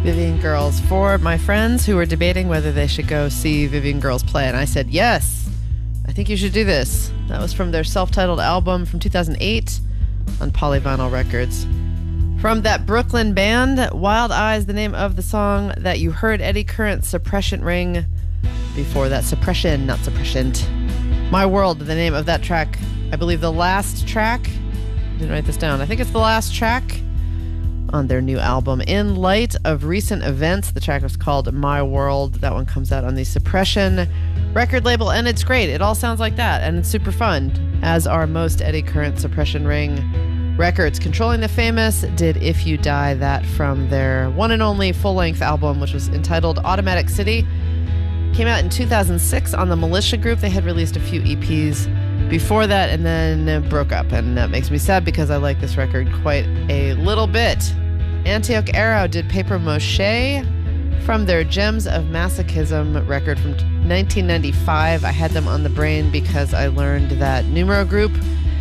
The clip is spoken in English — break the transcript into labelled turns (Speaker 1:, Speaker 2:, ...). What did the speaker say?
Speaker 1: Vivian Girls, for my friends who were debating whether they should go see Vivian Girls play. And I said, yes, I think you should do this. That was from their self-titled album from 2008 on Polyvinyl Records. From that Brooklyn band, Wild Eyes, the name of the song that you heard, Eddie Current's Suppression Ring. Before that, Suppression, not Suppressant. My World, the name of that track. I believe the last track. I didn't write this down. I think it's the last track on their new album. In light of recent events, the track was called My World. That one comes out on the Suppression record label, and it's great. It all sounds like that, and it's super fun, as are most Eddie Current Suppression Ring records. Controlling the Famous did If You Die, that from their one and only full-length album, which was entitled Automatic City. Came out in 2006 on the Militia Group. They had released a few EPs before that and then broke up, and that makes me sad because I like this record quite a little bit. Antioch Arrow did Paper Mache from their Gems of Masochism record from 1995. I had them on the brain because I learned that Numero Group